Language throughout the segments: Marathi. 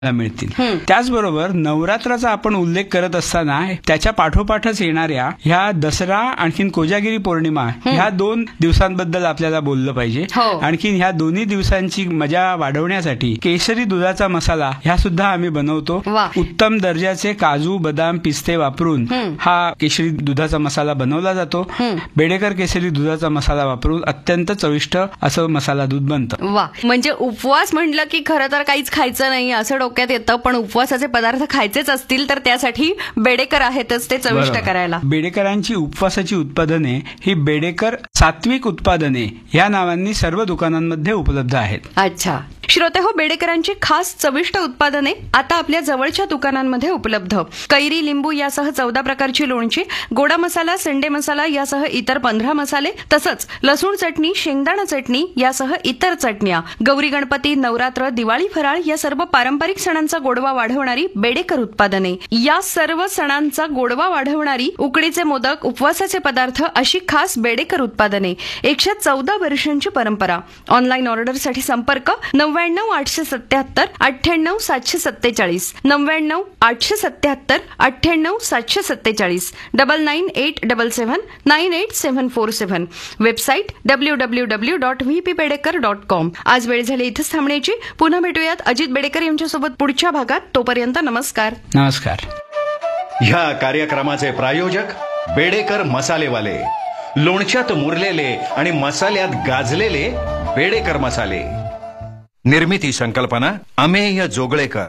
मिळतील. त्याचबरोबर नवरात्राचा आपण उल्लेख करत असताना त्याच्या पाठोपाठच येणाऱ्या ह्या दसरा आणखीन कोजागिरी पौर्णिमा ह्या 2 दिवसांबद्दल आपल्याला बोललं पाहिजे. आणखीन ह्या दोन्ही दिवसांची मजा वाढवण्यासाठी केशरी दुधाचा मसाला ह्या सुद्धा आम्ही बनवतो. उत्तम दर्जाचे काजू, बदाम, पिस्ते वापरून हा केशरी दुधाचा मसाला बनवला जातो. बेडेकर केशरी दुधाचा मसाला वापरून अत्यंत चविष्ट असं मसाला दूध बनतं. वा, म्हणजे उपवास म्हटलं की खरं तर काहीच खायचं नाही असं डोक्यात येतं, पण उपवासाचे पदार्थ खायचेच असतील तर त्यासाठी बेडेकर आहेतच ते चविष्ट करायला. बेडेकरांची उपवासाची उत्पादने ही बेडेकर सात्विक उत्पादने या नावांनी सर्व दुकानांमध्ये उपलब्ध आहेत. अच्छा श्रोते हो, बेडेकरांची खास चविष्ट उत्पादने आता आपल्या जवळच्या दुकानांमध्ये उपलब्ध. कैरी, लिंबू यासह 14 प्रकारची लोणची, गोडा मसाला, संडे मसाला यासह इतर 15 मसाले, तसंच लसूण चटणी, शेंगदाणा चटणी यासह इतर चटण्या, गौरी गणपती, नवरात्र, दिवाळी फराळ या सर्व पारंपरिक सणांचा गोडवा वाढवणारी बेडेकर उत्पादने. या सर्व सणांचा गोडवा वाढवणारी उकडीचे मोदक, उपवासाचे पदार्थ अशी खास बेडेकर उत्पादने. 114 वर्षांची परंपरा. ऑनलाईन ऑर्डरसाठी संपर्क 99 877 98 747, 99 877 98 747, 99 877 98747. वेबसाईट www.vpbedeकर.com. आज वेळ झाली इथंच थांबण्याची. पुन्हा भेटूयात अजित बेडेकर यांच्यासोबत पुढच्या भागात. तोपर्यंत नमस्कार. नमस्कार. ह्या कार्यक्रमाचे प्रायोजक बेडेकर मसालेवाले, लोणच्यात मुरलेले आणि मसाल्यात गाजलेले बेडेकर मसाले. निर्मिती संकल्पना अमेय जोगळेकर.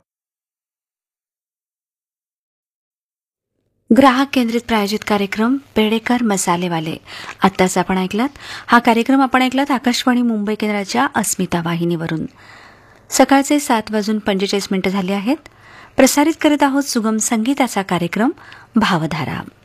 ग्राहक केंद्रित प्रायोजित कार्यक्रम बेडेकर मसालेवाले. आत्ताच आपण ऐकलात. हा कार्यक्रम आपण ऐकलात आकाशवाणी मुंबई केंद्राच्या अस्मिता वाहिनीवरून. सकाळचे 7:45 झाले आहेत. प्रसारित करत आहोत सुगम संगीताचा कार्यक्रम भावधारा.